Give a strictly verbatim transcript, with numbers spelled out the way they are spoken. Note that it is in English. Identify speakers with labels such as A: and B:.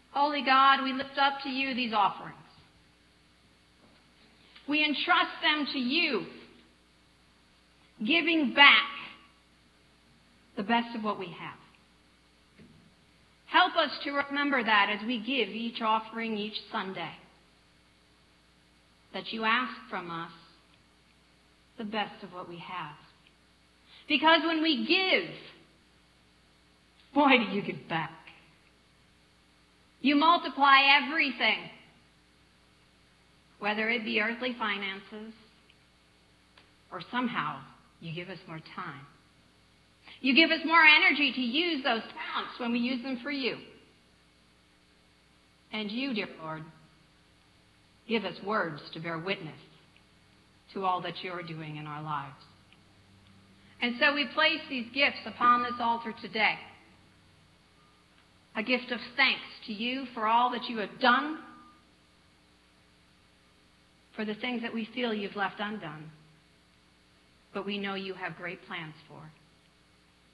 A: Holy God, we lift up to you these offerings. We entrust them to you, giving back the best of what we have. Help us to remember that as we give each offering each Sunday, that you ask from us the best of what we have. Because when we give, boy, do you give back. You multiply everything, whether it be earthly finances or somehow you give us more time. You give us more energy to use those talents when we use them for you. And you, dear Lord, give us words to bear witness to all that you're doing in our lives. And so we place these gifts upon this altar today. A gift of thanks to you for all that you have done, for the things that we feel you've left undone, but we know you have great plans for.